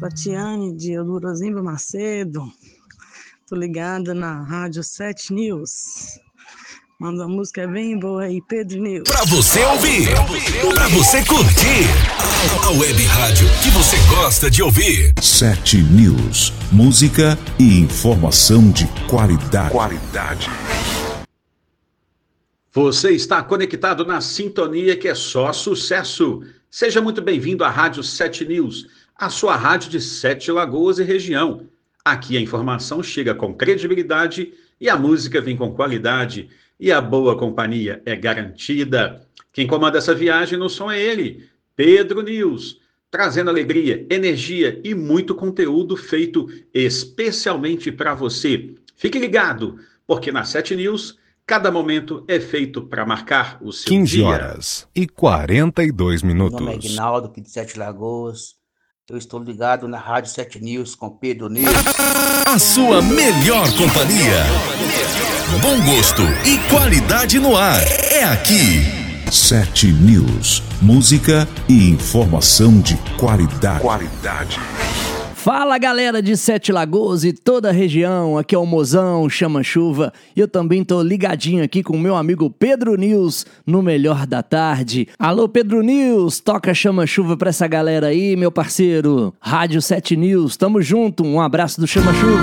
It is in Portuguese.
Tatiane de Eudorozinho Macedo. Tô ligada na Rádio 7 News. Manda uma música bem boa aí, Pedro News. Pra você ouvir, pra você curtir. A web rádio que você gosta de ouvir. 7 News. Música e informação de qualidade. Você está conectado na sintonia que é só sucesso. Seja muito bem-vindo à Rádio 7 News, a sua rádio de 7 Lagoas e região. Aqui a informação chega com credibilidade e a música vem com qualidade e a boa companhia é garantida. Quem comanda essa viagem no som é ele, Pedro News, trazendo alegria, energia e muito conteúdo feito especialmente para você. Fique ligado, porque na 7 News cada momento é feito para marcar o seu 15 dia. horas e 42 minutos. Meu nome é Aguinaldo, aqui de 7 Lagoas. Eu estou ligado na Rádio 7 News com Pedro News. A sua melhor companhia. Bom gosto e qualidade no ar. É aqui. 7 News. Música e informação de qualidade. Fala galera de 7 Lagoas e toda a região, aqui é o Mozão, Chama Chuva, e eu também tô ligadinho aqui com o meu amigo Pedro News no Melhor da Tarde. Alô Pedro News, toca Chama Chuva pra essa galera aí, meu parceiro. Rádio 7 News, tamo junto, um abraço do Chama Chuva.